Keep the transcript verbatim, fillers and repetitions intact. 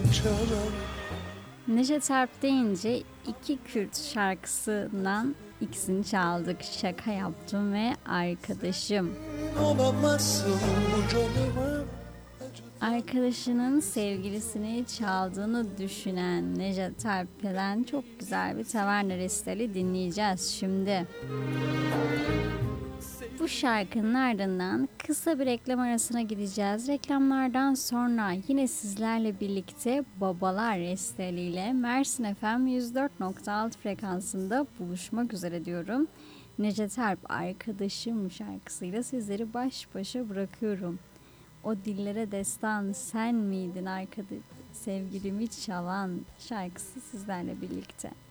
Neşet Erp deyince iki Kürt şarkısından ikisini çaldık. Şaka yaptım ve arkadaşım. Arkadaşının sevgilisini çaldığını düşünen Neşet Erp'ten çok güzel bir Taverna Resitali dinleyeceğiz şimdi. Bu şarkının ardından kısa bir reklam arasına gideceğiz. Reklamlardan sonra yine sizlerle birlikte Babalar Resitali ile Mersin F M yüz dört nokta altı frekansında buluşmak üzere diyorum. Neşet Erp Arkadaşım şarkısıyla sizleri baş başa bırakıyorum. O dillere destan sen miydin arkadaş sevgilimi çalan şarkısı sizlerle birlikte.